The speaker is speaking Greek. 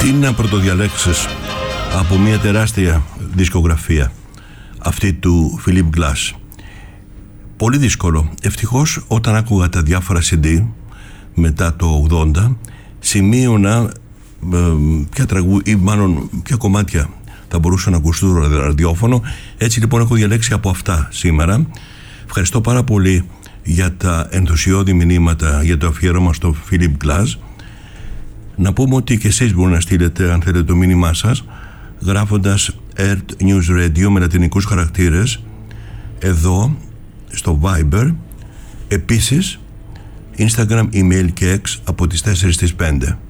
Τι να πρωτοδιαλέξεις από μια τεράστια δισκογραφία, αυτή του Philip Glass? Πολύ δύσκολο. Ευτυχώς όταν άκουγα τα διάφορα CD μετά το 80, σημείωνα ποια τραγούδια ή μάλλον ποια κομμάτια θα μπορούσαν να ακουστούν στο ραδιόφωνο. Έτσι λοιπόν έχω διαλέξει από αυτά σήμερα. Ευχαριστώ πάρα πολύ για τα ενθουσιώδη μηνύματα για το αφιέρωμα στο Philip Glass. Να πούμε ότι και εσείς μπορείτε να στείλετε, αν θέλετε, το μήνυμά σας γράφοντας Earth News Radio με λατινικούς χαρακτήρες εδώ στο Viber. Επίσης Instagram, email και X από τις 4 στις 5.